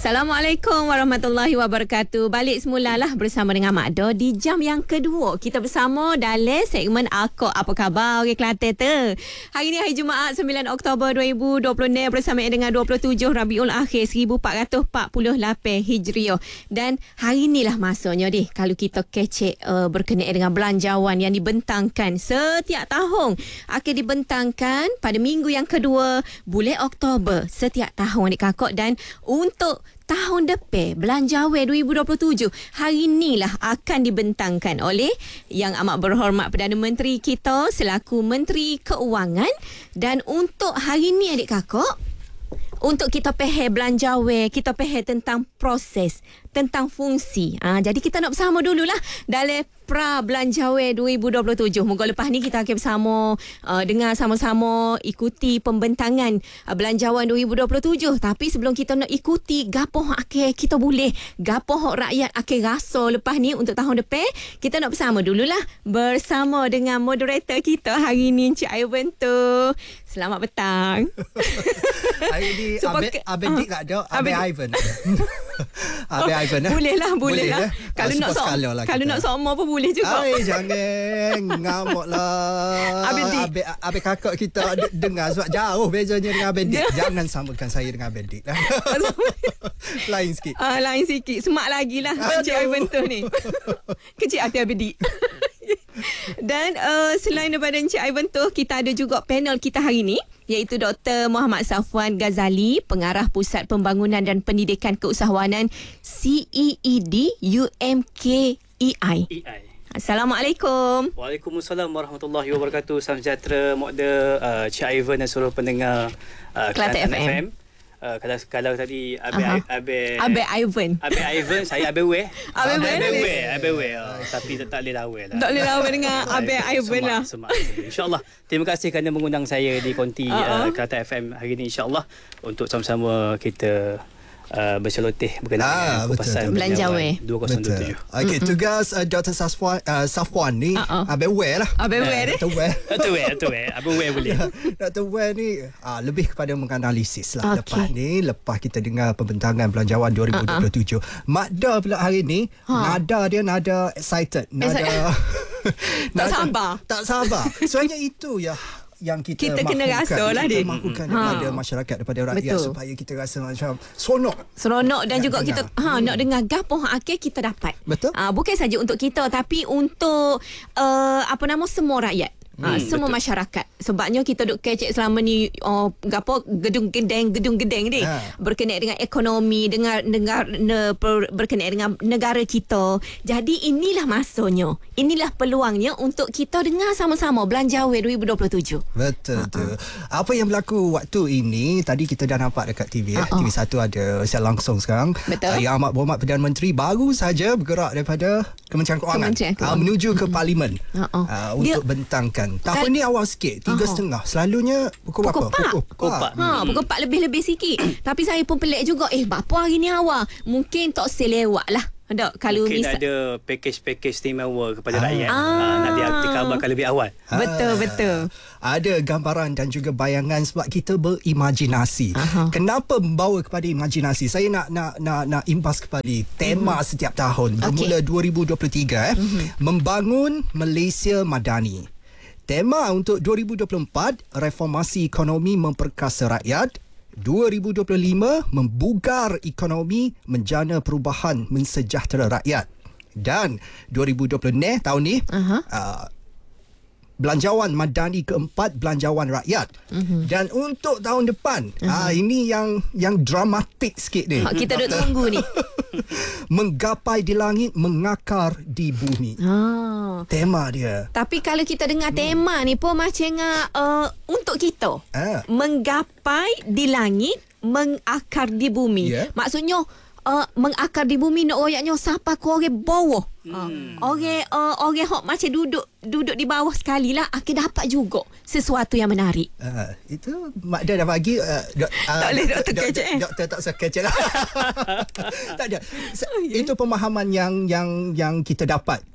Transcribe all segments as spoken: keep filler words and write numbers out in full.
Assalamualaikum warahmatullahi wabarakatuh. Balik semulalah bersama dengan Mak Do di jam yang kedua. Kita bersama dalam segmen Akok Apa Khabar Orang Kelantan tu. Hari ni hari Jumaat sembilan Oktober dua ribu dua puluh enam bersama dengan dua puluh tujuh Rabiul Akhir seribu empat ratus empat puluh lapan Hijriah. Dan hari inilah masanya deh kalau kita kecek uh, berkenaan dengan belanjawan yang dibentangkan setiap tahun. Akan dibentangkan pada minggu yang kedua bulan Oktober setiap tahun adik kakak. Dan untuk tahun depan Belanjawan dua ribu dua puluh tujuh hari inilah akan dibentangkan oleh Yang Amat Berhormat Perdana Menteri kita selaku Menteri Keuangan. Dan untuk hari ini adik kakak, untuk kita faham belanjawan, kita faham tentang proses, tentang fungsi. Ha, jadi kita nak bersama dululah dalam pra Belanjawan dua ribu dua puluh tujuh. Moga lepas ni kita akan bersama uh, dengar sama-sama ikuti pembentangan uh, Belanjawan dua ribu dua puluh tujuh. Tapi sebelum kita nak ikuti gapo akhir kita boleh, gapo rakyat akan rasa lepas ni untuk tahun depan, kita nak bersama dululah bersama dengan moderator kita hari ni, Encik Ivan tu. Selamat petang. Hari ni Abang Abang Dik tak ada, Abang Ivan. Abang Ivan eh. Boleh lah, boleh, boleh lah. Eh? Kalau nak sok, lah kalau nak sama pun boleh juga. Ay, jangan ngamuk lah. Abang Dik. Abang, abang kakak kita d- dengar sebab jauh bezanya dengan Abang Dik. Jangan samakan saya dengan Abang Dik lah. Lain sikit. Ah, uh, lain sikit. Semak lagi lah Encik Ivan tu ni. Kecil hati Abang Dik. Dan uh, selain daripada Encik Ivan tu, kita ada juga panel kita hari ni, iaitu Doktor Muhammad Safwan Ghazali, Pengarah Pusat Pembangunan dan Pendidikan Keusahawanan C E E D U M K E I. Assalamualaikum. Waalaikumsalam warahmatullahi wabarakatuh. Salam sejahtera Mokda, uh, Cik Ivan dan seluruh pendengar uh, Kelantan F M. Uh, kalau kalau tadi Abang Abang Abang Ivan. Abang Ivan, saya Abang Weh. Abang Weh. Abang Weh, Abang Weh. Tapi tak boleh lawan lah. Tak boleh lawan dengan Abang Ivan lah. Semak, InsyaAllah. Terima kasih kerana mengundang saya di konti uh-huh. uh, Kelantan F M hari ini, insyaAllah, untuk sama-sama kita Uh, berceloteh berkenaan ah, pasal Belanjawan dua ribu dua puluh tujuh. Okey, mm-hmm. tugas uh, Doktor Safwan, uh, Safwan ni uh-uh. Abang Weh lah. Abang Weh ni. Doktor Weh. Doktor Weh, Doktor Weh. Abang Weh boleh. Doktor Weh ni uh, lebih kepada menganalisis lah. Okay. Lepas ni, lepas kita dengar pembentangan Belanjawan dua ribu dua puluh tujuh. Uh-uh. Makda pula hari ni, ha. nada dia nada excited. Nada tak sabar. Tak sabar. Sebenarnya itu ya yang kita, kita kena rasa lah dia. Kita mahukan kepada ha. masyarakat, daripada rakyat. Betul. Supaya kita rasa macam seronok. Seronok dan juga dengar. kita ha, hmm. nak dengar gapo akhir kita dapat. Betul. Ha, bukan saja untuk kita tapi untuk uh, apa nama semua rakyat. Hmm, ha, semua betul. Masyarakat. Sebabnya kita duk kecek selama ni oh, gapo gedung gedeng gedung gedeng ni ha. berkenaan dengan ekonomi, dengan dengar ne, berkenaan dengan negara kita. Jadi inilah masanya, inilah peluangnya untuk kita dengar sama-sama Belanjawan dua ribu dua puluh tujuh. Betul tu. Uh-uh. Apa yang berlaku waktu ini tadi kita dah nampak dekat T V uh-uh. eh. T V satu ada siar langsung sekarang. Betul. Uh, Yang Amat Berhormat Perdana Menteri baru saja bergerak daripada Kementerian Keuangan, Kementerian Keuangan. Uh, menuju ke Parlimen uh-uh. uh, untuk Dia, bentangkan. Tahun ni awal sikit, tiga uh-huh. setengah. Selalunya pukul berapa? Pukul empat. Ha, pukul empat lebih-lebih sikit. Tapi saya pun pelik juga. Eh, apa hari ni awal? Mungkin tak selewat lah. Ada kalau mungkin misal, ada package-package istimewa kepada ah. rakyat. Ah. Ha, nanti dikabarkan lebih awal. Betul, betul. Ada gambaran dan juga bayangan sebab kita berimajinasi. Aha. Kenapa membawa kepada imajinasi? Saya nak nak nak nak imbas kepada tema mm-hmm. setiap tahun bermula okay. dua ribu dua puluh tiga eh. Mm-hmm. Membangun Malaysia Madani. Tema untuk dua ribu dua puluh empat, reformasi ekonomi memperkasa rakyat. dua ribu dua puluh lima, membugar ekonomi, menjana perubahan mensejahtera rakyat. Dan dua ribu dua puluh enam tahun ni, uh-huh. uh, Belanjawan Madani keempat, Belanjawan Rakyat. Uh-huh. Dan untuk tahun depan, uh-huh. uh, ini yang yang dramatik sikit ni. Ha, kita duk tunggu ni. Menggapai di langit, mengakar di bumi. Ha. Tema dia. Tapi kalau kita dengar tema hmm. ni pun macam uh, untuk kita. Ah. Menggapai di langit, mengakar di bumi. Yeah. Maksudnya uh, mengakar di bumi nak royaknya siapa ke orang bawah. Hmm. Uh, orang uh, orang hok macam duduk duduk di bawah sekali lah akan dapat juga sesuatu yang menarik. Uh, itu Mak Dia dah bagi uh, dok, uh, tak boleh doktor kecek eh. Doktor tak usah kecek lah. Tak ada. Itu pemahaman yang yang yang kita dapat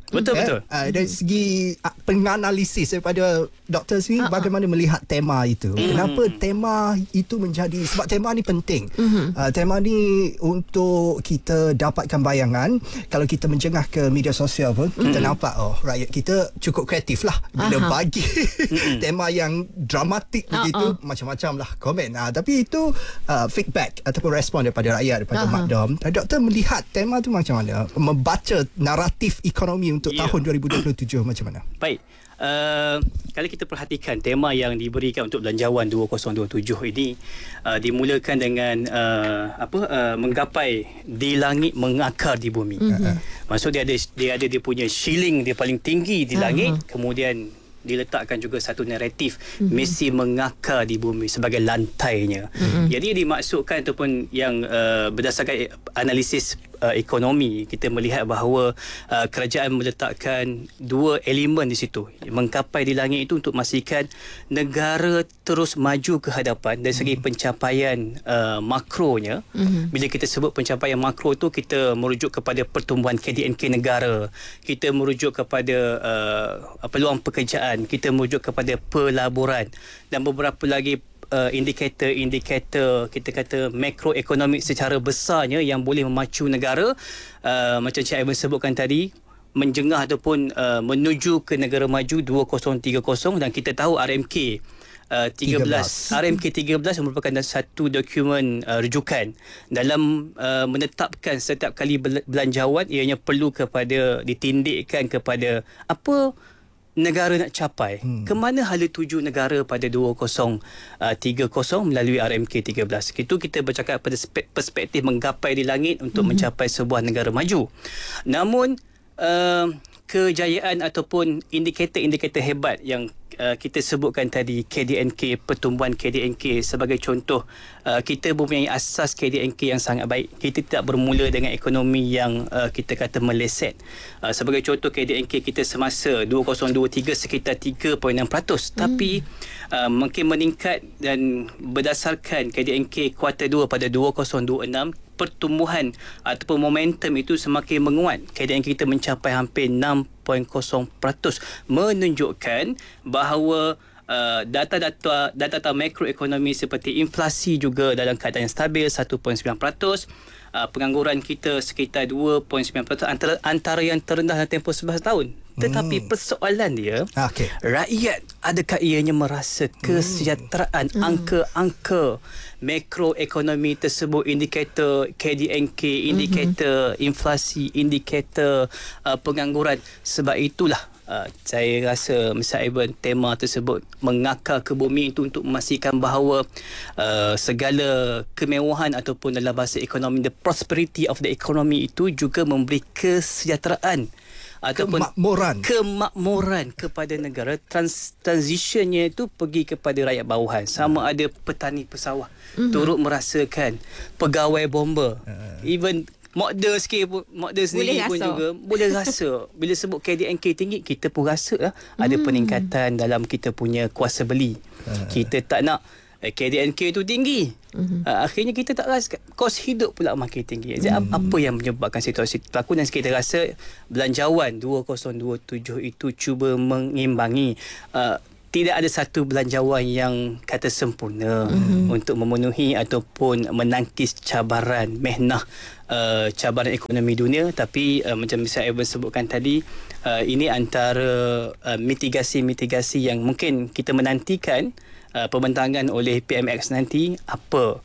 Betul, eh? betul. Uh, dari segi uh, penganalisis daripada doktor sini, uh-uh. bagaimana melihat tema itu? Mm. Kenapa tema itu menjadi, sebab tema ni penting. Mm-hmm. Uh, tema ni untuk kita dapatkan bayangan. Kalau kita menjengah ke media sosial pun, mm-hmm. kita nampak oh rakyat kita cukup kreatif lah bila uh-huh. bagi tema yang dramatik uh-uh. begitu, macam-macam lah komen. Uh, tapi itu uh, feedback ataupun respon daripada rakyat, daripada uh-huh. Makdam. Uh, doktor melihat tema tu macam mana? Membaca naratif ekonomi untuk yeah. tahun dua ribu dua puluh tujuh macam mana? Baik. Uh, kalau kita perhatikan tema yang diberikan untuk belanjawan dua ribu dua puluh tujuh ini uh, dimulakan dengan uh, apa uh, menggapai di langit mengakar di bumi. Mm-hmm. Maksud dia ada dia ada dia punya shilling dia paling tinggi di langit, uh-huh. kemudian diletakkan juga satu naratif mm-hmm. mesti mengakar di bumi sebagai lantainya. Mm-hmm. Jadi dimaksudkan ataupun yang uh, berdasarkan analisis uh, ekonomi, kita melihat bahawa uh, kerajaan meletakkan dua elemen di situ. Mengkapai di langit itu untuk memastikan negara terus maju ke hadapan dari segi mm-hmm. pencapaian uh, makronya. Mm-hmm. Bila kita sebut pencapaian makro itu, kita merujuk kepada pertumbuhan K D N K negara, kita merujuk kepada uh, peluang pekerjaan, kita merujuk kepada pelaburan dan beberapa lagi uh, indikator-indikator kita kata makroekonomik secara besarnya yang boleh memacu negara uh, macam Cik Ivan sebutkan tadi, menjengah ataupun uh, menuju ke negara maju dua ribu tiga puluh, dan kita tahu R M K Uh, tiga belas R M K tiga belas merupakan satu dokumen uh, rujukan dalam uh, menetapkan setiap kali belanjawan ianya perlu kepada ditindikkan kepada apa negara nak capai, hmm. ke mana hala tuju negara pada dua ribu tiga puluh melalui R M K tiga belas. Itu kita bercakap pada perspektif menggapai di langit untuk hmm. mencapai sebuah negara maju. Namun uh, kejayaan ataupun indikator-indikator hebat yang Uh, kita sebutkan tadi, K D N K, pertumbuhan K D N K sebagai contoh, uh, kita mempunyai asas K D N K yang sangat baik. Kita tidak bermula dengan ekonomi yang uh, kita kata meleset. Uh, sebagai contoh, K D N K kita semasa dua ribu dua puluh tiga sekitar tiga perpuluhan enam peratus, hmm. tapi uh, mungkin meningkat, dan berdasarkan K D N K kuartal dua pada dua ribu dua puluh enam, pertumbuhan ataupun momentum itu semakin menguat. K D N K kita mencapai hampir enam perpuluhan kosong peratus, menunjukkan bahawa uh, data-data data-data makroekonomi seperti inflasi juga dalam keadaan yang stabil satu perpuluhan sembilan peratus, uh, pengangguran kita sekitar dua perpuluhan sembilan peratus, antara antara yang terendah dalam tempoh sebelas tahun. Tetapi hmm. persoalan dia, okay. rakyat adakah ianya merasa kesejahteraan? Hmm. Angka-angka makroekonomi tersebut, indikator K D N K, indikator hmm. inflasi, indikator uh, pengangguran. Sebab itulah uh, saya rasa Mister Ivan, tema tersebut mengakar ke bumi itu untuk memastikan bahawa uh, segala kemewahan ataupun dalam bahasa ekonomi, the prosperity of the economy itu juga memberi kesejahteraan ataupun kemakmuran kemakmuran kepada negara. Trans, transitionnya itu pergi kepada rakyat bawahan, sama ada petani pesawah mm-hmm. turut merasakan, pegawai bomba, uh. even model sikit pun, model sendiri pun juga boleh rasa. Bila sebut K D N K tinggi, kita pun rasa lah, ada peningkatan dalam kita punya kuasa beli. uh. Kita tak nak K D N K itu tinggi, uh-huh. uh, akhirnya kita tak rasa, kos hidup pula makin tinggi. Jadi uh-huh. apa yang menyebabkan situasi itu berlaku, dan kita rasa belanjawan dua ribu dua puluh tujuh itu cuba mengimbangi. uh, Tidak ada satu belanjawan yang kata sempurna uh-huh. untuk memenuhi ataupun menangkis cabaran mehnah uh, cabaran ekonomi dunia. Tapi uh, macam Mister Ivan sebutkan tadi, uh, ini antara uh, mitigasi-mitigasi yang mungkin kita menantikan Uh, pembentangan oleh P M X nanti, apa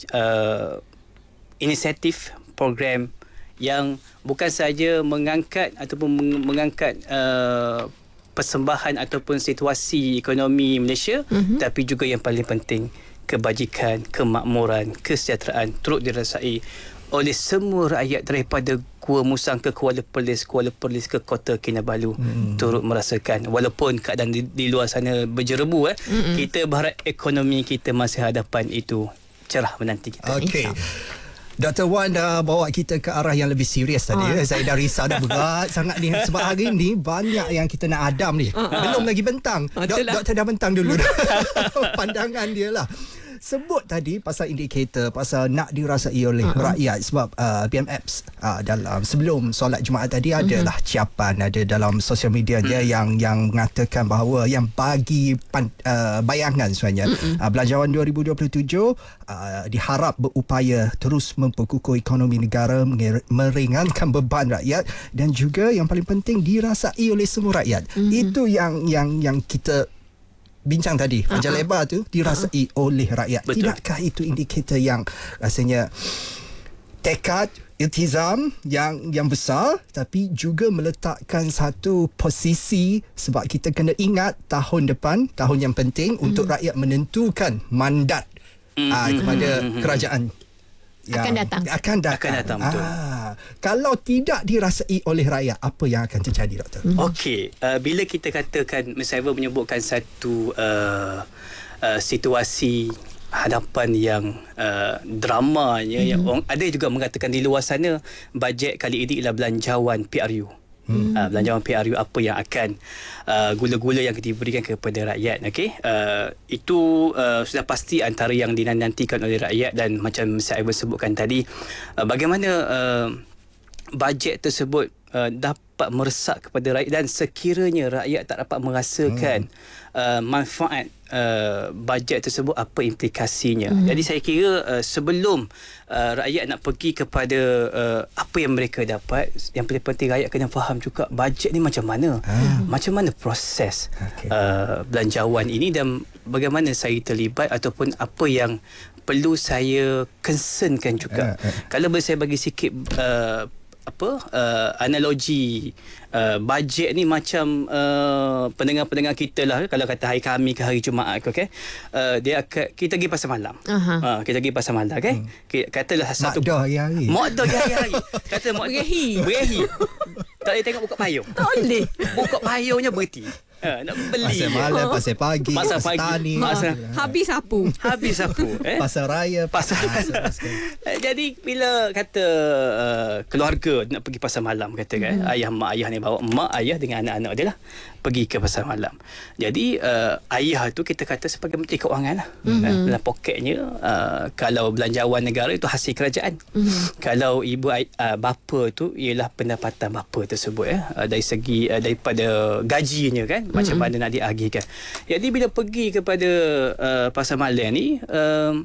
uh, inisiatif program yang bukan saja mengangkat ataupun mengangkat uh, persembahan ataupun situasi ekonomi Malaysia, mm-hmm. tapi juga yang paling penting, kebajikan, kemakmuran, kesejahteraan turut dirasai oleh semua rakyat daripada Gua Musang ke Kuala Perlis, Kuala Perlis ke Kota Kinabalu, hmm. turut merasakan. Walaupun keadaan di, di luar sana berjerebu, eh, hmm. kita berharap ekonomi kita masa hadapan itu cerah menanti kita. Okey. Doktor Wan dah bawa kita ke arah yang lebih serius tadi. Oh. Saya dah risau dah berat sangat ni. Sebab hari ni banyak yang kita nak adam ni. Uh-huh. Belum lagi bentang. Oh, Dok, doktor dah bentang dulu dah. Pandangan dia lah. sebut tadi pasal indikator, pasal nak dirasai oleh uh-huh. rakyat sebab uh, B M Apps uh, dalam sebelum solat Jumaat tadi uh-huh. adalah ciapan ada dalam sosial media dia uh-huh. yang yang mengatakan bahawa yang bagi pan, uh, bayangan sebenarnya uh-huh. uh, Belanjawan dua ribu dua puluh tujuh uh, diharap berupaya terus memperkukuh ekonomi negara, meringankan beban rakyat dan juga yang paling penting dirasai oleh semua rakyat. Uh-huh. Itu yang yang yang kita bincang tadi, panjang uh-huh. lebar tu dirasai uh-huh. oleh rakyat. Betul. Tidakkah itu indikator yang rasanya tekad, iltizam yang yang besar, tapi juga meletakkan satu posisi sebab kita kena ingat tahun depan, tahun yang penting uh-huh. untuk rakyat menentukan mandat uh-huh. uh, kepada uh-huh. kerajaan yang akan datang. Akan datang. Akan datang betul. Ah, kalau tidak dirasai oleh rakyat, apa yang akan terjadi, Doktor? Hmm. Okey, uh, bila kita katakan, Miz Haifa menyebutkan satu uh, uh, situasi hadapan yang uh, dramanya, hmm. yang orang, ada juga mengatakan di luar sana bajet kali ini ialah belanjawan P R U. Hmm. Uh, belanjawan P R U apa yang akan uh, gula-gula yang diberikan kepada rakyat. Okey, uh, itu uh, sudah pasti antara yang dinantikan oleh rakyat dan macam saya sebutkan tadi, uh, bagaimana uh, bajet tersebut uh, dapat meresap kepada rakyat dan sekiranya rakyat tak dapat merasakan hmm. uh, manfaat uh, bajet tersebut, apa implikasinya. Hmm. Jadi saya kira uh, sebelum uh, rakyat nak pergi kepada uh, apa yang mereka dapat, yang paling penting rakyat kena faham juga bajet ni macam mana. Hmm. Macam mana proses okay. uh, belanjawan ini dan bagaimana saya terlibat ataupun apa yang perlu saya concernkan juga. Uh, uh. Kalau boleh saya bagi sikit uh, apa uh, analogi uh, bajet ni macam uh, pendengar-pendengar kita lah, kalau kata hari Khamis ke hari Jumaat ke, okey, uh, dia akan kita pergi pasar malam. Uh-huh. Uh, kita pergi pasar malam, okey. Hmm. Katalah satu Makdah hari-hari. Makdah hari-hari. Kata mak berehi. Berehi. Tak boleh tengok buka payung. Tak boleh. Buka payungnya berhenti. Ha, nak beli pasal malam, pasal pagi, pasal pasal tani, pasal habis sapu, habis sapu, eh? pasal raya, pasal raya. Jadi bila kata uh, keluarga nak pergi pasar malam, katakan mm-hmm. ayah mak ayah ni bawa mak ayah dengan anak-anak dia lah pergi ke pasar malam. Jadi uh, ayah tu kita kata sebagai menteri keuangan lah. Mm-hmm. Dalam poketnya uh, kalau belanjawan negara itu hasil kerajaan. Mm-hmm. Kalau ibu uh, bapa tu ialah pendapatan bapa tersebut, eh? uh, dari segi uh, daripada gajinya kan, macam mm-hmm. mana nak diagihkan. Jadi bila pergi kepada uh, pasar malam ni, uh,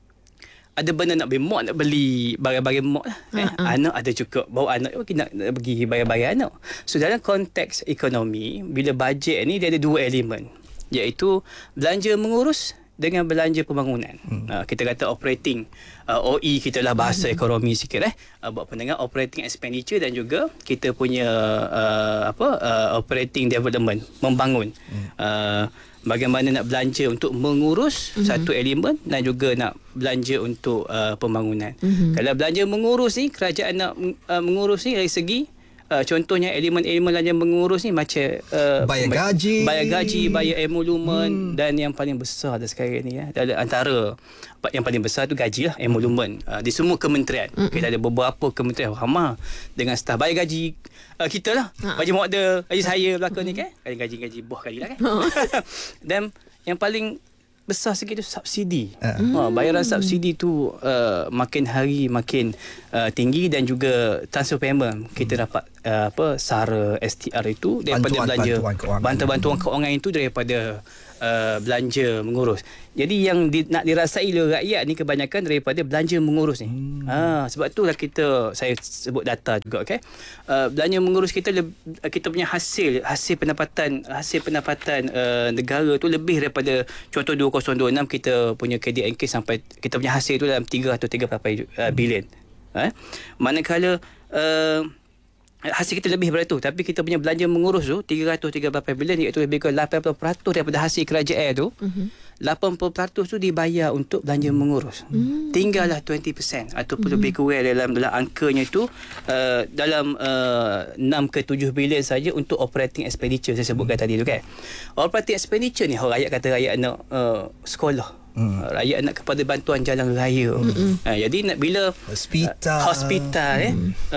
ada benda nak beli mak, nak beli barang-barang mak lah. Eh? Uh-huh. Anak ada juga, bawa anak okay, nak, nak pergi barang-barang anak. So dalam konteks ekonomi, bila bajet ni dia ada dua elemen, iaitu belanja mengurus dengan belanja pembangunan. Hmm. Uh, kita kata operating uh, O E kita lah bahasa hmm. ekonomi sikit eh. Uh, buat pendengar, operating expenditure dan juga kita punya uh, apa uh, operating development, membangun. Hmm. Uh, bagaimana nak belanja untuk mengurus mm-hmm. satu elemen dan juga nak belanja untuk uh, pembangunan. Mm-hmm. Kalau belanja mengurus ni, kerajaan nak uh, mengurus ni dari segi uh, contohnya elemen-elemen belanja mengurus ni macam uh, bayar gaji, bayar gaji, bayar emolumen hmm. dan yang paling besar dah sekarang ni ya, antara yang paling besar tu gaji lah, emolumen uh, di semua kementerian. Mm-hmm. Kita ada beberapa kementerian ramah dengan staf bayar gaji uh, kita lah. Ha. Gaji Muadda, gaji saya belakang mm-hmm. ni kan. Gaji-gaji buah kali lah kan. Dan yang paling besar sikit tu subsidi. Uh. Ha, bayaran subsidi tu uh, makin hari makin uh, tinggi dan juga transfer payment kita dapat uh, apa SARA S T R itu daripada bantuan, belanja bantuan-bantuan kewangan itu daripada uh, belanja mengurus. Jadi yang di, nak dirasai oleh rakyat ni kebanyakan daripada belanja mengurus ni. Hmm. Ha, sebab itulah kita saya sebut data juga, okey. Uh, belanja mengurus kita kita punya hasil hasil pendapatan hasil pendapatan uh, negara tu lebih daripada contoh dua ribu dua puluh enam kita punya K D N K sampai kita punya hasil tu dalam tiga atau tiga uh, bilion. Ha? Manakala uh, hasil kita lebih daripada tu, tapi kita punya belanja mengurus tu tiga ratus tiga puluh lapan bilion, iaitu lebih kurang lapan puluh peratus daripada hasil kerajaan tu. Uh-huh. lapan puluh peratus tu dibayar untuk belanja mengurus. Uh-huh. Tinggallah dua puluh peratus ataupun uh-huh. lebih kurang dalam dalam angkanya tu uh, dalam uh, enam ke tujuh bilion saja untuk operating expenditure saya sebutkan uh-huh. tadi tu kan. Operating expenditure ni rakyat kata rakyat nak uh, sekolah. Hmm. Rakyat nak kepada bantuan jalan raya. Hmm. Ha, jadi nak bila hospital, uh, hospital hmm. eh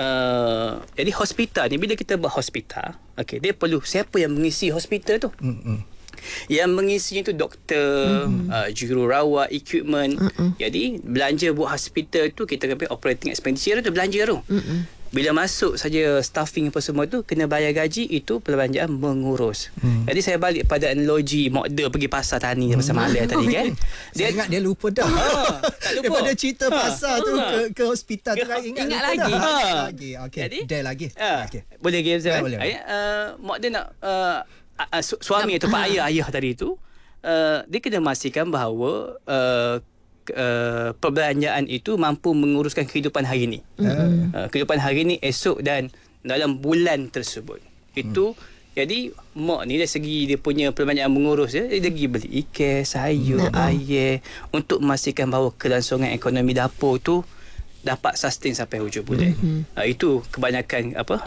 uh, jadi hospital ni bila kita buat hospital, okey, dia perlu siapa yang mengisi hospital tu. Hmm. Yang mengisinya tu doktor, mm-hmm. uh, jururawat, equipment. Mm-hmm. Jadi belanja buat hospital tu kita kata operating expenditure tu belanja tu. Mm-hmm. Bila masuk saja staffing apa semua tu kena bayar gaji, itu perbelanjaan mengurus. Hmm. Jadi saya balik pada analogi model pergi pasar tani hmm. pasar Malay tadi kan. Dia saya ingat dia lupa dah. Ha, tak lupa. Daripada cerita ha. pasar tu ha. ke ke hospital tu ingat, ingat lagi. Ha. Ha. Lagi. Okey. Dia lagi. Ha. Okey. Boleh give saya. Boleh. Uh, model nak uh, uh, suami atau pak ayah ayah tadi tu uh, dia kena memastikan bahawa uh, Uh, perbelanjaan itu mampu menguruskan kehidupan hari ini. Mm-hmm. Uh, kehidupan hari ini, esok dan dalam bulan tersebut. Itu mm. jadi mak ni dari segi dia punya perbelanjaan mengurus dia, dia pergi beli ikan, sayur, mm-hmm. air untuk memastikan bahawa kelangsungan ekonomi dapur tu dapat sustain sampai hujung bulan. Mm-hmm. Uh, itu kebanyakan apa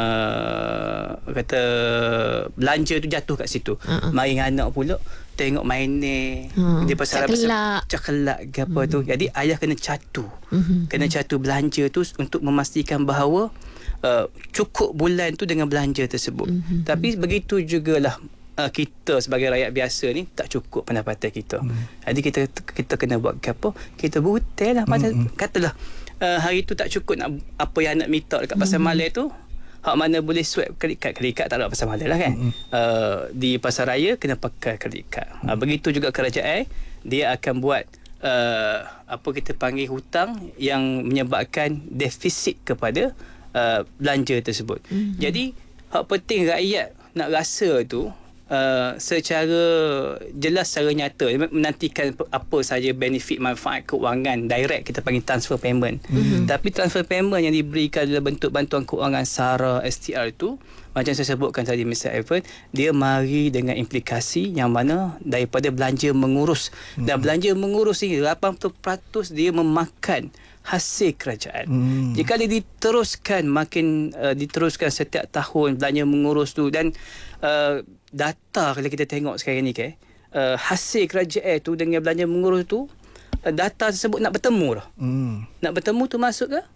uh, kata belanja tu jatuh kat situ. Uh-uh. Mari anak pula tengok mainnya hmm. dia pasal cakelak cakelak ke apa hmm. tu. Jadi ayah kena catu. Hmm. Kena catu belanja tu untuk memastikan bahawa uh, cukup bulan tu dengan belanja tersebut. Hmm. Tapi begitu jugalah uh, kita sebagai rakyat biasa ni tak cukup pendapatan kita. Hmm. Jadi kita kita kena buat apa? Kita butai lah macam hmm. katalah uh, hari tu tak cukup nak apa yang nak minta dekat pasar hmm. Malay tu. Hak mana boleh swipe kredit kad, kredit kad tak ada pasal Malay lah kan. Mm-hmm. Uh, di pasar raya kena pakai kredit kad. Mm-hmm. Uh, begitu juga kerajaan, dia akan buat uh, apa kita panggil hutang yang menyebabkan defisit kepada uh, belanja tersebut. Mm-hmm. Jadi hak penting rakyat nak rasa tu Uh, secara jelas, secara nyata menantikan apa saja benefit manfaat keuangan direct, kita panggil transfer payment. Mm-hmm. Tapi transfer payment yang diberikan dalam bentuk bantuan keuangan SARA, S T R tu macam saya sebutkan tadi Mister Evan, dia mari dengan implikasi yang mana daripada belanja mengurus. Mm-hmm. Dan belanja mengurus ni lapan puluh peratus dia memakan hasil kerajaan. Hmm. Jika dia diteruskan makin uh, diteruskan setiap tahun belanja mengurus tu, dan uh, data kalau kita tengok sekarang ni ke uh, hasil kerajaan tu dengan belanja mengurus tu, uh, data tersebut nak bertemu dah. Hmm. Nak bertemu tu maksud ke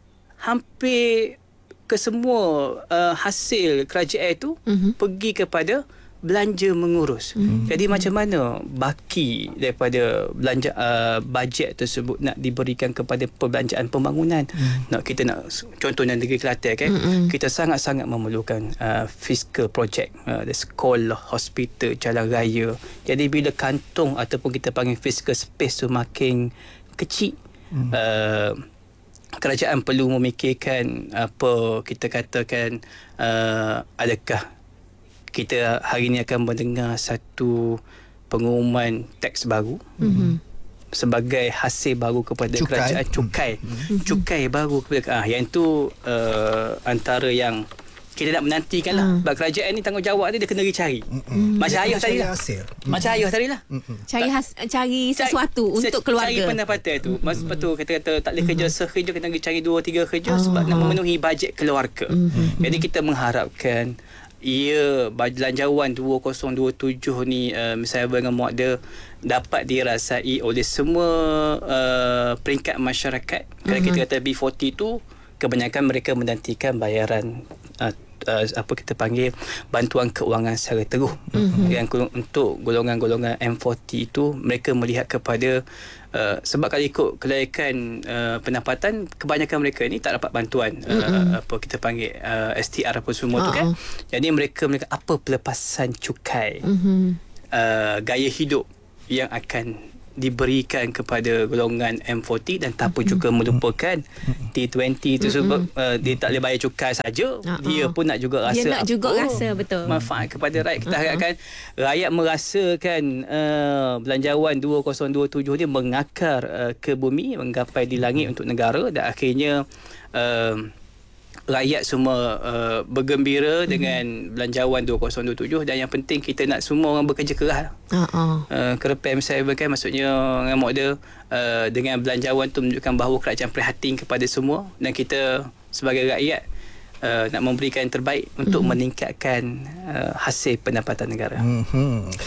hampir ke semua uh, hasil kerajaan tu mm-hmm. pergi kepada belanja mengurus. Hmm. Jadi macam mana baki daripada belanja uh, bajet tersebut nak diberikan kepada perbelanjaan pembangunan? Hmm. Nak kita nak contohnya negeri Kelantan kan, hmm. kita sangat-sangat memerlukan uh, fiscal project, uh, sekolah, hospital, jalan raya. Jadi bila kantong ataupun kita panggil fiscal space tu makin kecil, hmm. uh, kerajaan perlu memikirkan apa kita katakan uh, adakah kita hari ini akan mendengar satu pengumuman teks baru mm-hmm. sebagai hasil baru kepada cukai. kerajaan, cukai mm-hmm. cukai baru kepada ah yang itu uh, antara yang kita nak menantikan lah. Sebab kerajaan ni tanggungjawab dia, dia kena cari. Mm-hmm. Macam ayah tadi lah. Mm-hmm. Macam ayah tadi lah. Mm-hmm. Cari, has, cari sesuatu cari, untuk keluarga. Cari pendapatan tu. Mm-hmm. Masa tu kata-kata tak boleh kerja mm-hmm. sekerja, kena cari dua tiga kerja oh. sebab nak memenuhi bajet keluarga. Mm-hmm. Jadi kita mengharapkan ia belanjawan dua ribu dua puluh tujuh ni uh, misalnya dengan model dapat dirasai oleh semua uh, peringkat masyarakat. Kalau mm-hmm. kita kata B empat puluh tu kebanyakan mereka menantikan bayaran uh, uh, apa kita panggil bantuan keuangan secara terus. Mm-hmm. Yang untuk golongan-golongan M empat puluh itu mereka melihat kepada Uh, sebab kalau ikut kelaikan uh, pendapatan, kebanyakan mereka ni tak dapat bantuan uh, apa kita panggil uh, S T R apa semua uh-uh. tu kan. Jadi mereka mereka apa pelepasan cukai uh-huh. uh, gaya hidup yang akan diberikan kepada golongan M empat puluh dan tanpa uh-huh. juga melupakan T dua puluh tu sebab uh, dia tak boleh bayar cukai saja, uh-huh. dia pun nak juga rasa dia nak juga rasa betul manfaat kepada rakyat. Kita uh-huh. harapkan rakyat merasakan uh, belanjawan dua ribu dua puluh tujuh ni mengakar uh, ke bumi, menggapai di langit untuk negara, dan akhirnya uh, rakyat semua uh, bergembira mm-hmm. dengan belanjawan dua ribu dua puluh tujuh. Dan yang penting kita nak semua orang bekerja keras. Uh-uh. Uh, Kerepan misalnya kan, maksudnya dengan model uh, dengan belanjawan tu menunjukkan bahawa kerajaan prihatin kepada semua, dan kita sebagai rakyat uh, nak memberikan yang terbaik untuk mm-hmm. meningkatkan uh, hasil pendapatan negara. Mm-hmm.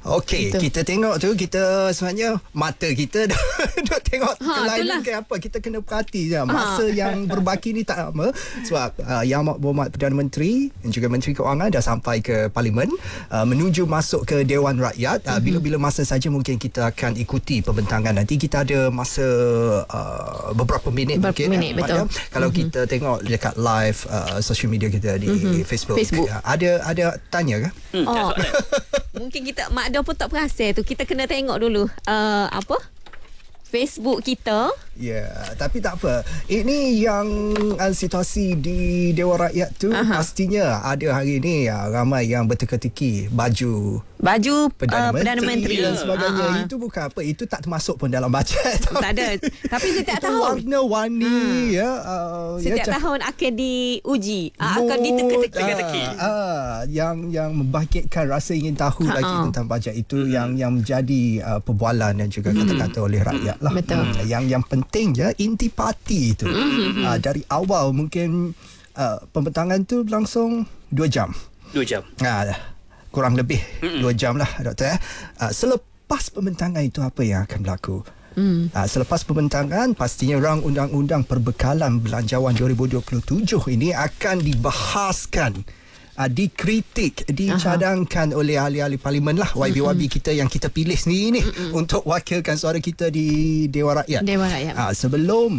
Okey, Itu. kita tengok tu, kita sebenarnya mata kita dah duk tengok Ha, kelainan itulah. ke apa. Kita kena perhati je. Masa yang berbaki ni tak lama sebab uh, Yang Amat Berhormat Perdana Menteri dan juga Menteri Keuangan dah sampai ke Parlimen uh, menuju masuk ke Dewan Rakyat. Uh, bila-bila masa saja mungkin kita akan ikuti pembentangan. Nanti kita ada masa uh, beberapa minit Beberapa mungkin. minit, eh, betul. Mak, ya. Kalau kita tengok dekat live uh, social media kita di Facebook. Facebook. Uh, ada ada tanya ke? Hmm, Oh. tak soalan. Mungkin kita Mak Dor pun tak perasan tu. Kita kena tengok dulu uh, apa? Facebook kita. Ya, tapi tak apa. Ini yang uh, situasi di Dewan Rakyat tu. Aha. Pastinya ada hari ni uh, ramai yang berteka-teki baju Baju Perdana, uh, Perdana Menteri dan sebagainya. Ah, ah. Itu bukan apa. Itu tak termasuk pun dalam bajet. Tak ada. Tapi setiap Itu tahun warna-warni ya. Uh, Setiap ya, tahun akan diuji, uh, akan mood, diteka-teki. Teka-teki. ah, ah, yang yang membangkitkan rasa ingin tahu Ha-ha. lagi tentang bajet itu yang yang menjadi uh, perbualan dan juga kata-kata oleh rakyat lah. Betul. Hmm, yang yang penting je intipati itu. Uh, dari awal mungkin uh, pembentangan tu berlangsung dua jam. Dua jam. Ah, kurang lebih dua jam lah doktor eh. Uh, selepas pembentangan itu apa yang akan berlaku? Hmm. Uh, selepas pembentangan pastinya rang undang-undang perbekalan belanjawan dua ribu dua puluh tujuh ini akan dibahaskan, uh, dikritik, dicadangkan oleh ahli-ahli parlimen lah, Y B Y B kita yang kita pilih sendiri ni untuk wakilkan suara kita di Dewan Rakyat. Dewan Rakyat. Uh, sebelum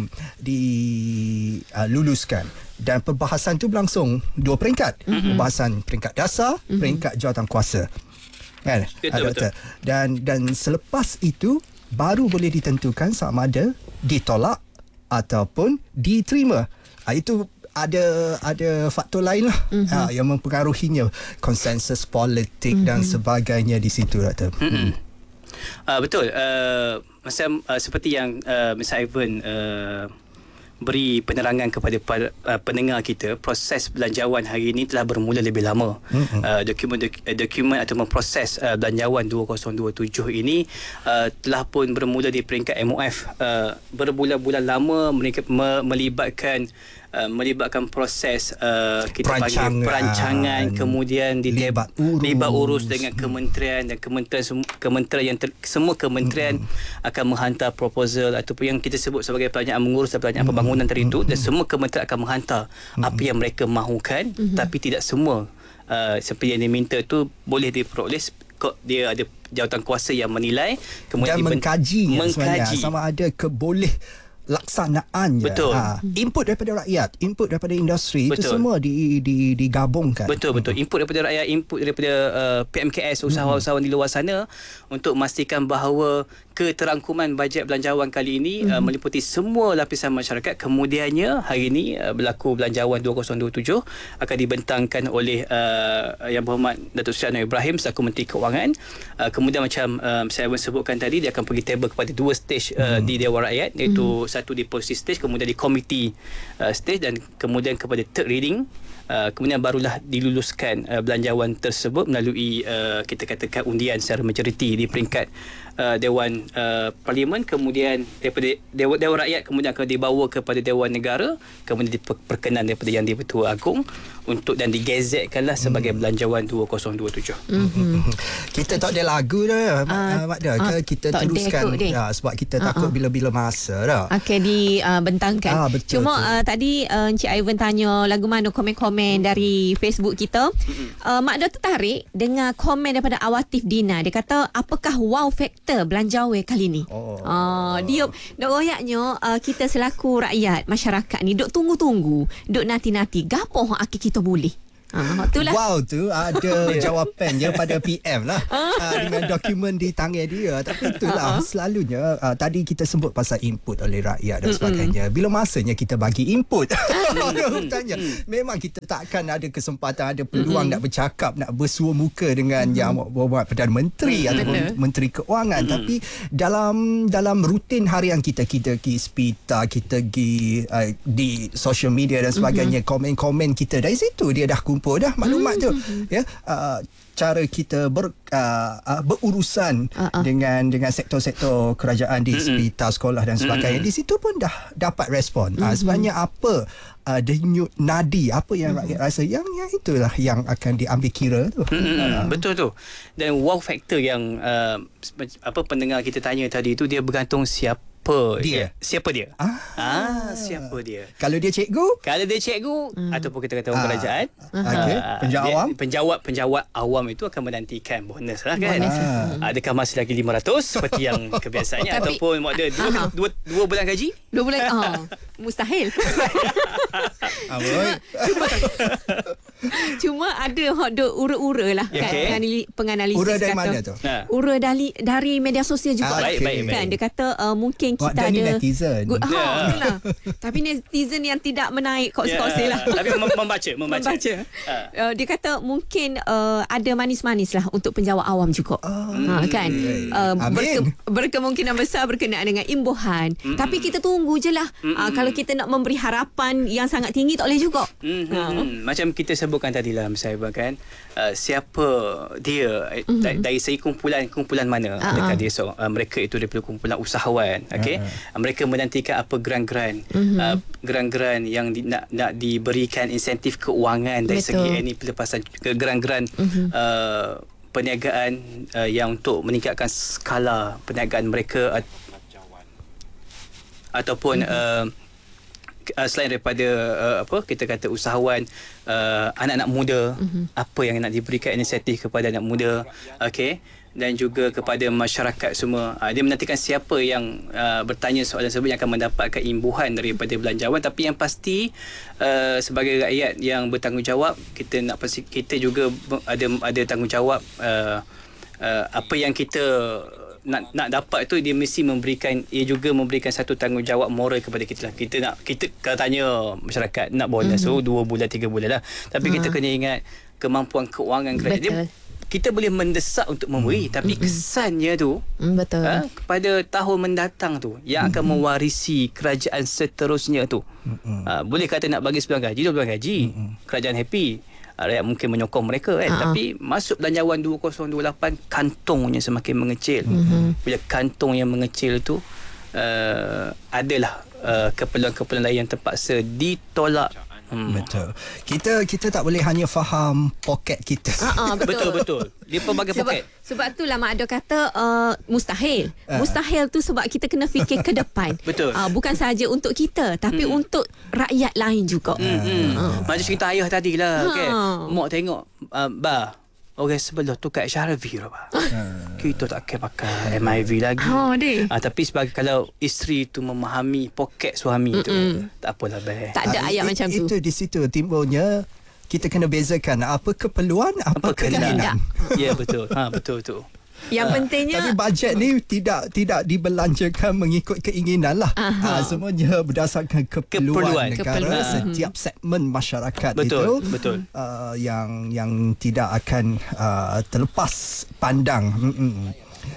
diluluskan. Dan perbahasan tu berlangsung dua peringkat. Mm-hmm. Perbahasan peringkat dasar, mm-hmm. peringkat jawatan kuasa. Kan? Betul, Ah, doktor. Dan dan selepas itu baru boleh ditentukan sama ada ditolak ataupun diterima. Ah, itu ada ada faktor lain lah mm-hmm. ah, yang mempengaruhinya, konsensus politik mm-hmm. dan sebagainya di situ doktor. Mm-hmm. Uh, betul. Uh, macam uh, seperti yang uh, Mister Ivan uh, beri penerangan kepada para, uh, pendengar kita, proses belanjawan hari ini telah bermula lebih lama. Mm-hmm. Uh, dokumen dok, dokumen atau proses uh, belanjawan dua ribu dua puluh tujuh ini uh, telah pun bermula di peringkat M O F. Uh, berbulan-bulan lama mereka me, melibatkan Uh, melibatkan proses uh, kita Perancangan, panggil perancangan, kemudian libat urus, libat urus dengan kementerian dan kementerian sem- kementerian yang ter- semua kementerian mm-hmm. akan menghantar proposal ataupun yang kita sebut sebagai perancangan mengurus dan perancangan mm-hmm. pembangunan tadi itu, dan semua kementerian akan menghantar mm-hmm. apa yang mereka mahukan, mm-hmm. tapi tidak semua uh, seperti yang diminta tu boleh diperoleh. Dia ada jawatan kuasa yang menilai, kemudian dan diben- mengkajinya mengkaji sebenarnya sama ada keboleh laksanaan. Betul. Ha, input daripada rakyat, input daripada industri, Betul. itu semua di, di, digabungkan. Betul betul. Input daripada rakyat, input daripada uh, P M K S, usahawan-usahawan di luar sana, untuk memastikan bahawa keterangkuman bajet belanjawan kali ini mm-hmm. uh, meliputi semua lapisan masyarakat. Kemudiannya hari ini uh, berlaku belanjawan dua ribu dua puluh tujuh akan dibentangkan oleh uh, Yang Berhormat Datuk Seri Anwar Ibrahim selaku Menteri Keuangan. Uh, kemudian macam uh, saya sebutkan tadi, dia akan pergi table kepada dua stage uh, mm-hmm. di Dewan Rakyat, iaitu mm-hmm. satu di policy stage, kemudian di committee uh, stage, dan kemudian kepada third reading. Uh, kemudian barulah diluluskan uh, belanjawan tersebut melalui uh, kita katakan undian secara majoriti di peringkat uh, Dewan uh, Parlimen, kemudian daripada Dewan, Dewan Rakyat kemudian akan dibawa kepada Dewan Negara, kemudian diperkenan daripada Yang di-Pertua Agong untuk dan digazetkanlah sebagai hmm. belanjawan dua ribu dua puluh tujuh. Mm-hmm. Kita tak ada lagu dah, Uh, Mak Dah. uh, Kita tak teruskan ada ya, sebab kita Uh-uh. takut bila-bila masa dah. Akan dibentangkan. Ah, betul, Cuma betul. Uh, tadi uh, Encik Ivan tanya lagu mana komen-komen dari Facebook kita. Uh, Mak Dor tertarik dengan komen daripada Awatif Dina. Dia kata, apakah wow factor belanjawan kali ni? Oh. Uh, dia dok royaknya uh, kita selaku rakyat masyarakat ni dok tunggu-tunggu, dok nanti-nanti gapo hak akhir kita boleh. Ha, itulah. Wow tu ada jawapan je pada P M lah uh, dengan dokumen di tangan dia. Tapi itulah uh-huh. selalunya uh, tadi kita sebut pasal input oleh rakyat dan sebagainya. Bila masanya kita bagi input, tanya, memang kita takkan ada kesempatan, ada peluang nak bercakap, nak bersua muka dengan Yang Amat Berhormat Perdana Menteri ataupun Menteri Keuangan. Tapi dalam dalam rutin harian kita, kita pergi Spita, kita pergi uh, di social media dan sebagainya, komen-komen kita dari situ dia dah kumpul terkumpul dah maklumat tu. Ya, uh, cara kita ber, uh, uh, berurusan Uh-uh. dengan dengan sektor-sektor kerajaan di sekitar sekolah dan sebagainya. Di situ pun dah dapat respon. Uh, sebenarnya apa uh, denyut nadi, apa yang rakyat rasa, yang yang itulah yang akan diambil kira tu. Uh. Betul tu. Dan wow factor yang uh, apa pendengar kita tanya tadi tu, dia bergantung siapa Dia. siapa dia. Ah. ah siapa dia. Kalau dia cikgu, Kalau dia cikgu hmm. ataupun kita kata orang Ah. kerajaan, Okey. ah, Penjawat dia- awam? penjawat penjawat awam itu akan menantikan bonus lah kan. Bonus lah. Ah. Adakah masih lagi lima ratus seperti yang kebiasaannya Tapi- ataupun ada dua, Aha. dua, dua bulan gaji? Dua bulan oh, mustahil. Abang. Cuma ada hot dog ura-ura lah Ya, kan. okey. Penganali- Penganalisis Ura dari kata. mana tu? Ha. Ura dari dari media sosial juga. Ah, baik, baik, baik. Kan dia kata uh, mungkin Wah, kita dia ni ada netizen. Good, ha, Ya. itulah. Tapi netizen yang tidak menaik kongsi-kongsi Ya, lah. Tapi mem- membaca, membaca. Membaca. Ah. Uh, dia kata mungkin uh, ada manis-manis lah untuk penjawat awam juga. Oh, ha, kan. Uh, Amin. berke- berkemungkinan besar berkenaan dengan imbuhan. Mm-mm. Tapi kita tunggu je lah. Uh, kalau kita nak memberi harapan yang sangat tinggi tak boleh juga. Hmm, Ha. hmm. Macam kita sebutkan tadi lah Saibah kan, uh, siapa dia mm-hmm. dari, dari segi kumpulan kumpulan mana Uh-huh. mereka dia so, uh, mereka itu daripada kumpulan usahawan, okey. Uh-huh. Uh, mereka menantikan apa geran-geran Mm-hmm. uh, geran-geran yang di, nak nak diberikan insentif keuangan dari Betul. segi ini pelepasan ke geran-geran mm-hmm. uh, perniagaan uh, yang untuk meningkatkan skala perniagaan mereka at- ataupun mm-hmm. uh, Uh, selain daripada uh, apa kita kata usahawan, uh, anak-anak muda, mm-hmm. apa yang nak diberikan inisiatif kepada anak muda, okey, dan juga kepada masyarakat semua. Uh, dia menantikan siapa yang uh, bertanya soalan tersebut yang akan mendapatkan imbuhan daripada belanjawan. Tapi yang pasti uh, sebagai rakyat yang bertanggungjawab, kita nak pasti kita juga ada ada tanggungjawab uh, uh, apa yang kita nak nak dapat tu, dia mesti memberikan, ia juga memberikan satu tanggungjawab moral kepada kita lah. Kita nak, kita kalau tanya masyarakat nak bonus mm-hmm. so dua bulan tiga bulan lah, tapi uh. kita kena ingat kemampuan keuangan kerajaan dia, kita boleh mendesak untuk memberi, mm. tapi mm-hmm. kesannya tu Mm, betul. ha, kepada tahun mendatang tu yang akan mm-hmm. mewarisi kerajaan seterusnya tu. Mm-hmm. Ha, boleh kata nak bagi sebulan gaji, dua bulan gaji, mm-hmm. kerajaan happy, rakyat mungkin menyokong mereka kan. Uh-huh. Tapi masuk belanjawan dua ribu dua puluh lapan, kantongnya semakin mengecil. Uh-huh. Bila kantong yang mengecil tu, uh, adalah uh, keperluan-keperluan lain yang terpaksa ditolak. Hmm. Betul. Kita kita tak boleh hanya faham poket kita. Uh-uh, betul betul. Dia pelbagai sebab, poket. sebab itulah Mak Ado kata uh, mustahil. Uh. Mustahil tu sebab kita kena fikir ke depan. Betul. Uh, bukan sahaja untuk kita, tapi hmm. untuk rakyat lain juga. Hmm. Hmm. Uh. Macam cerita ayah tadi lah. Ha. Okay. Mak tengok, uh, bah, orang sebelah tu kat Syaravi lah, bah. Kita tak akan pakai M I V lagi. Oh, deh. Ah, tapi sebagai kalau isteri tu memahami poket suami tu, Mm-mm. tak apalah, bah. Tak ada Ah, ayat it, macam itu tu. di situ timbulnya kita kena bezakan apa keperluan, apa, Apa keinginan. Ya, betul. Ha, betul tu. Yang pentingnya Tapi bajet ni tidak tidak dibelanjakan mengikut keinginan lah. Uh, semuanya berdasarkan keperluan, Keperluan. negara, Keperluan. setiap segmen masyarakat Betul, itu. betul. Uh, yang yang tidak akan uh, terlepas pandang. Mm-mm.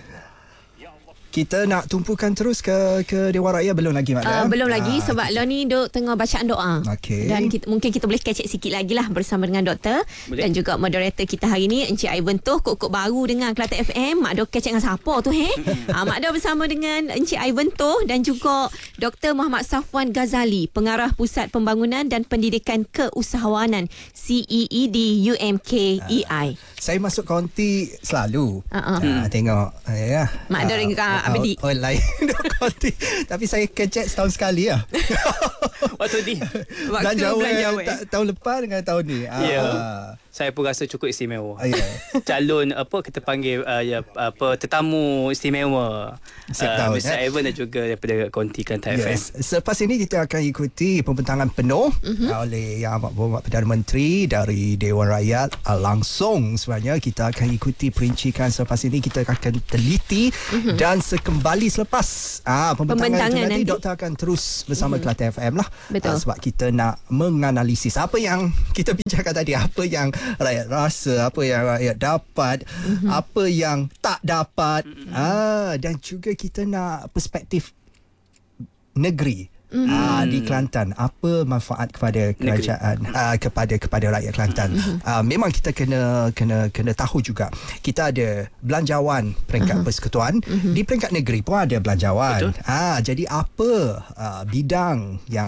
Kita nak tumpukan terus ke ke Dewan Raya belum lagi Mak? Uh, belum Ah, lagi sebab lo ni duk tengah bacaan doa. Okey. Dan kita, mungkin kita boleh kecek sikit lagi lah bersama dengan doktor. Boleh. Dan juga moderator kita hari ni Encik Ivan Toh, kok-kok baru dengan Kelantan F M. Mak Dok kecek dengan siapa tu he? uh, Mak Dok bersama dengan Encik Ivan Toh dan juga Doktor Muhammad Safwan Ghazali, Pengarah Pusat Pembangunan dan Pendidikan Keusahawanan C E E D U M K E I. Saya masuk konti selalu. Uh-uh. Uh, tengok ya. Mak ada dengan Kak Abedi. Oh, lain konti. Tapi saya kecek setahun sekali lah. Waktu ni. Waktu Belanjawan belanjawan. ta- tahun lepas dengan tahun ni. Ya. Ah. Saya pun rasa cukup istimewa. Ah, ya. Calon apa kita panggil uh, ya, apa tetamu istimewa. Setiap Uh, tahun, Mister eh? Ivan dan juga daripada Konti Kelantan F M. Yes. Selepas ini kita akan ikuti pembentangan penuh mm-hmm. oleh Yang Amat Berhormat Perdana Menteri dari Dewan Rakyat uh, langsung sebenarnya. Kita akan ikuti perincikan selepas ini. Kita akan teliti mm-hmm. dan sekembali selepas ah, pembentangan, Pembentangan itu nanti, nanti. doktor akan terus bersama mm-hmm. Kelantan F M lah. Betul. Uh, sebab kita nak menganalisis apa yang kita bincangkan tadi, apa yang rakyat rasa, apa yang rakyat dapat, mm-hmm. apa yang tak dapat, mm-hmm. ah, dan juga kita nak perspektif negeri mm. uh, di Kelantan. Apa manfaat kepada kerajaan, uh, kepada kepada rakyat Kelantan. Mm. Uh, memang kita kena kena kena tahu juga. Kita ada belanjawan peringkat uh-huh. persekutuan, mm-hmm. di peringkat negeri pun ada belanjawan. Ah, uh, jadi apa uh, bidang yang